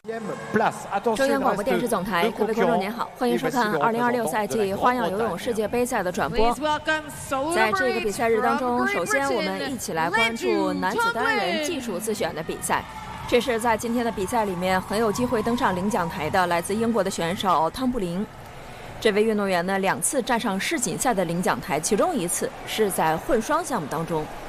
中央广播电视总台，各位观众您好，欢迎收看2026赛季花样游泳世界杯赛的转播。在这个比赛日当中，首先我们一起来关注男子单人技术自选的比赛。这是在今天的比赛里面很有机会登上领奖台的来自英国的选手汤布林。这位运动员呢，2次站上世锦赛的领奖台，其中1次是在混双项目当中。